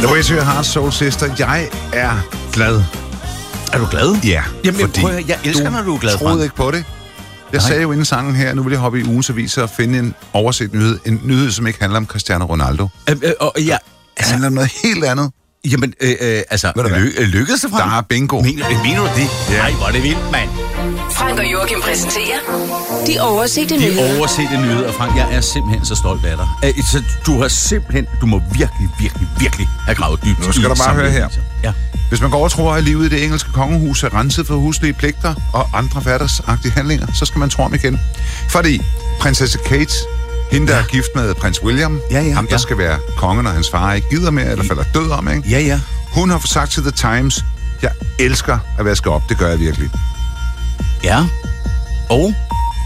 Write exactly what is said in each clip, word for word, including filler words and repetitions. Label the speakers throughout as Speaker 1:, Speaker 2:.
Speaker 1: The Way to Your Heart, Soul Sister. Jeg er glad.
Speaker 2: Er du glad?
Speaker 1: Ja,
Speaker 2: Jamen,
Speaker 1: fordi
Speaker 2: prøv at, jeg elsker, når du er glad,
Speaker 1: Frank. Du troede ikke på det. Jeg
Speaker 2: Nej.
Speaker 1: sagde jo inden sangen her, nu vil jeg hoppe i ugens aviser og finde en overset nyhed. En nyhed, som ikke handler om Cristiano Ronaldo.
Speaker 2: Øh, øh, og, ja,
Speaker 1: det
Speaker 2: altså,
Speaker 1: handler om noget helt andet.
Speaker 2: Jamen, øh, øh, altså, ly- lykkedes det, Frank?
Speaker 1: Der er bingo.
Speaker 2: Mener, mener du det?
Speaker 1: Ja.
Speaker 2: Nej, hvor er det vildt, mand.
Speaker 3: Frank og Joachim præsenterer de oversete
Speaker 2: De
Speaker 3: nyheder.
Speaker 2: oversete nyheder, Frank. Jeg er simpelthen så stolt af dig. Øh, Så du har simpelthen, du må virkelig, virkelig, virkelig have gravet dybt.
Speaker 1: Nu skal
Speaker 2: i
Speaker 1: du bare høre her.
Speaker 2: Ja.
Speaker 1: Hvis man går og tror, at livet i det engelske kongehus er renset for huslige pligter og andre hverdagsagtige handlinger, så skal man tro om igen. Fordi prinsesse Kate, hende der ja. er gift med prins William,
Speaker 2: ja, ja,
Speaker 1: ham der
Speaker 2: ja.
Speaker 1: skal være kongen, når hans far ikke gider mere, eller falder død om, ikke?
Speaker 2: Ja, ja.
Speaker 1: Hun har sagt til The Times, jeg elsker at vaske op, det gør jeg virkelig.
Speaker 2: Ja. Og?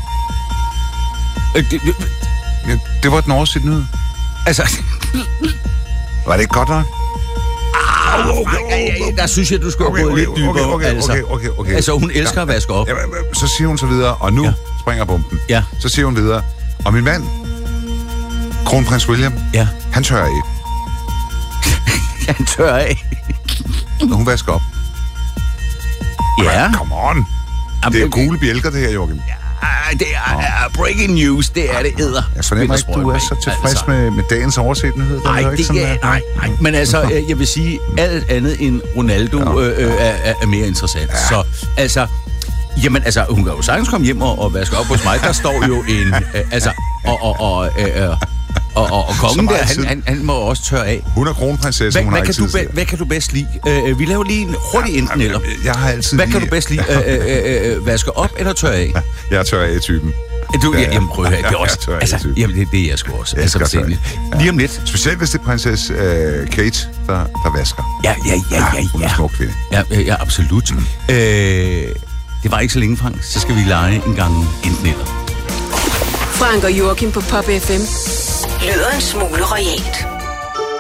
Speaker 2: Øh, det, det,
Speaker 1: Ja, det var den overset nyhed.
Speaker 2: altså...
Speaker 1: Var det ikke godt nok?
Speaker 2: Ah, Frank, ja, ja, der synes jeg, du skal
Speaker 1: Okay,
Speaker 2: gå
Speaker 1: okay,
Speaker 2: lidt dybere.
Speaker 1: okay, okay,
Speaker 2: altså.
Speaker 1: okay, okay, okay.
Speaker 2: Altså, hun elsker at vaske op.
Speaker 1: Ja, så siger hun så videre, og nu ja. springer bomben.
Speaker 2: Ja.
Speaker 1: Så siger hun videre, og min mand, kronprins William,
Speaker 2: Ja.
Speaker 1: han tør af,
Speaker 2: Han tør af.
Speaker 1: når hun vasker op.
Speaker 2: Ja.
Speaker 1: Come on. Det er gule bjælker, det her, Joachim.
Speaker 2: Ah, det er, er breaking news, det er det æder.
Speaker 1: Jeg fornemmer ikke, du er så tilfreds altså. med, med dagens overset nyhed.
Speaker 2: Nej, det
Speaker 1: ikke
Speaker 2: er, nej, nej. Men altså, jeg vil sige, alt andet end Ronaldo ja. øh, er, er mere interessant. Ja. Så altså, jamen altså, hun kan jo sagtens komme hjem og, og vaske op hos mig. Der står jo en, øh, altså, og, og, og, øh, og, og, og kongen der, han, han, han må også tørre af.
Speaker 1: Hun er kronprinsesse,
Speaker 2: Hvad,
Speaker 1: hun
Speaker 2: hvad,
Speaker 1: har
Speaker 2: kan
Speaker 1: altid
Speaker 2: du, be, hvad kan du bedst lide? Øh, vi laver lige en hurtig enten eller.
Speaker 1: Jeg har altid
Speaker 2: Hvad
Speaker 1: lige...
Speaker 2: kan du bedst lide? Øh, øh, øh, vaske op eller tørre af?
Speaker 1: Jeg tør af-typen.
Speaker 2: Du, ja, jamen prøv at høre, det er også...
Speaker 1: Ja, ja,
Speaker 2: altså, jamen, det, det er jeg sgu også.
Speaker 1: Jeg
Speaker 2: Altså,
Speaker 1: elsker
Speaker 2: det,
Speaker 1: ja.
Speaker 2: lige om lidt.
Speaker 1: Specielt hvis det er prinsesse øh, Kate, der, der vasker.
Speaker 2: Ja, ja, ja, ja,
Speaker 1: Hun er
Speaker 2: ja.
Speaker 1: en smuk kvinde.
Speaker 2: Ja, ja, absolut. Mm. Øh, det var ikke så længe, Frank. Så skal vi lege en gang enten eller.
Speaker 3: Frank og Joachim på Pop F M lyder en smule royalt.